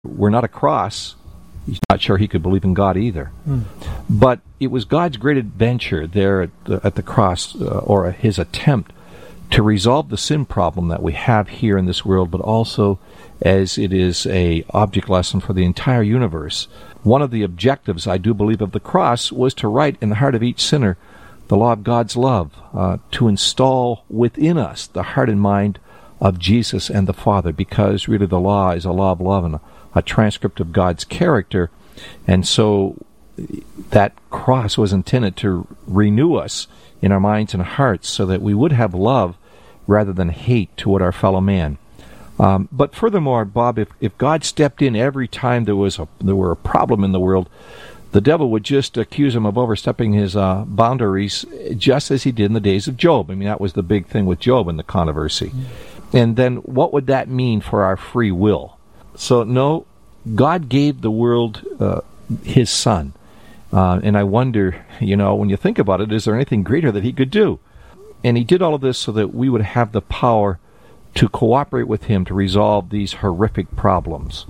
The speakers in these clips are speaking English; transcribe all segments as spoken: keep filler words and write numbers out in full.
were not a cross, he's not sure he could believe in God either. Mm. But it was God's great adventure there at the, at the cross, uh, or his attempt to resolve the sin problem that we have here in this world, but also as it is a object lesson for the entire universe. One of the objectives, I do believe, of the cross was to write in the heart of each sinner the law of God's love, uh, to install within us the heart and mind of Jesus and the Father, because really the law is a law of love and a, a transcript of God's character. And so that cross was intended to renew us in our minds and hearts so that we would have love rather than hate toward our fellow man. Um, but furthermore, Bob, if, if God stepped in every time there was a, there were a problem in the world, the devil would just accuse him of overstepping his uh, boundaries, just as he did in the days of Job. I mean, that was the big thing with Job in the controversy. Mm-hmm. And then what would that mean for our free will? So, no, God gave the world uh, his Son. Uh, and I wonder, you know, when you think about it, is there anything greater that he could do? And he did all of this so that we would have the power to cooperate with him to resolve these horrific problems.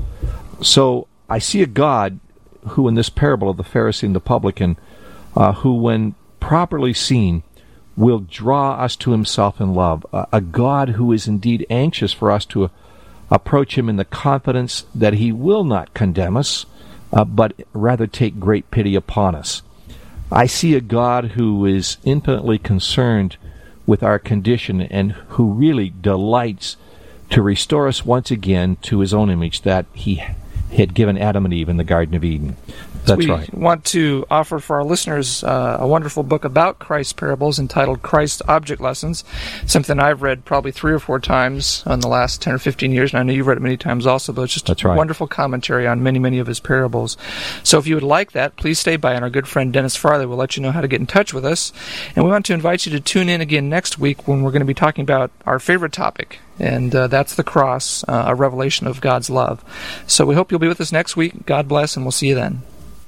So I see a God who, in this parable of the Pharisee and the publican, uh, who, when properly seen, will draw us to himself in love. Uh, a God who is indeed anxious for us to uh, approach him in the confidence that he will not condemn us, uh, but rather take great pity upon us. I see a God who is infinitely concerned with our condition and who really delights to restore us once again to his own image that he had given Adam and Eve in the Garden of Eden. That's we right. We want to offer for our listeners uh, a wonderful book about Christ's parables entitled Christ Object Lessons, something I've read probably three or four times in the last ten or fifteen years, and I know you've read it many times also, but it's just That's a right. wonderful commentary on many, many of his parables. So if you would like that, please stay by, and our good friend Dennis Farley will let you know how to get in touch with us. And we want to invite you to tune in again next week when we're going to be talking about our favorite topic, and uh, that's the cross, uh, a revelation of God's love. So we hope you'll be with us next week. God bless, and we'll see you then.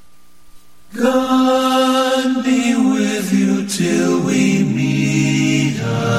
God be with you till we meet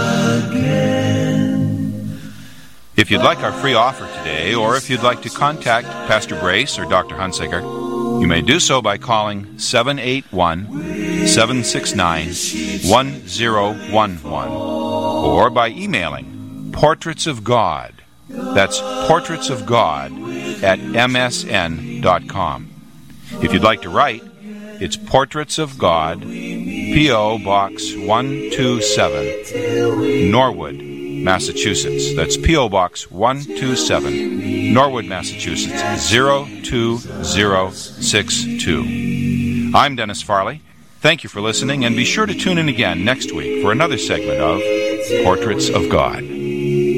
again. If you'd like our free offer today, or if you'd like to contact Pastor Brace or Doctor Hunsaker, you may do so by calling seven eight one, seven six nine, one zero one one or by emailing Portraits of God. That's Portraits of God at m s n dot com. If you'd like to write, it's Portraits of God, P O. Box one two seven, Norwood, Massachusetts. That's P O. Box one two seven, Norwood, Massachusetts, zero two zero six two. I'm Dennis Farley. Thank you for listening, and be sure to tune in again next week for another segment of Portraits of God.